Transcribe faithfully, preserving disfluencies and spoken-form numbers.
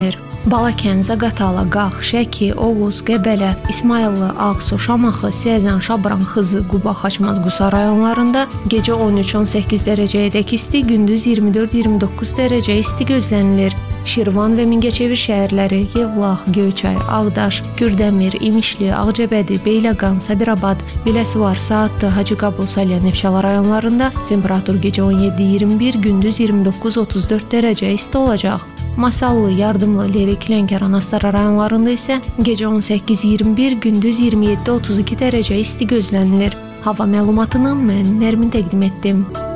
Balakən, Zaqatala, Qax, Şəki, Oğuz, Qəbələ, İsmayıllı, Ağsu, Şamaxı, Siyəzən, Şabran, Xızı, Quba, Xaçmaz, Qusa rayonlarında gecə on üç on səkkiz dərəcəyədək isti, gündüz iyirmi dörd iyirmi doqquz dərəcə isti gözlənilir. Şirvan və Mingəçevir şəhərləri, Yevlax, Göyçay, Ağdaş, Kürdəmir, İmişli, Ağcabədi, Beyləqan, Sabirabad, Biləsuvar, Saatlı, Hacıqabul, Salyan, Neftçala rayonlarında temperatur gecə on yeddi iyirmi bir, gündüz iyirmi doqquz otuz dörd dərəcə isti olacaq. Masallı, Yardımlı, Lerik, Lənkəran, Astara rayonlarında isə gecə on səkkiz iyirmi bir, gündüz iyirmi yeddi otuz iki dərəcə isti gözlənilir. Hava məlumatını mən Nərmin təqdim etdim.